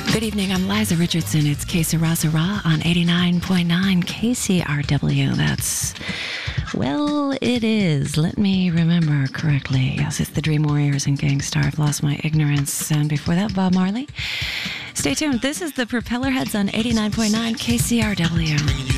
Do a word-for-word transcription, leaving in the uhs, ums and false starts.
Good evening, I'm Liza Richardson. It's Que Sera Sera on eighty-nine point nine K C R W. That's, well, it is. Let me remember correctly. Yes, it's the Dream Warriors and Gangstar. I've lost my ignorance. And before that, Bob Marley. Stay tuned. This is the Propellerheads on eighty-nine point nine K C R W.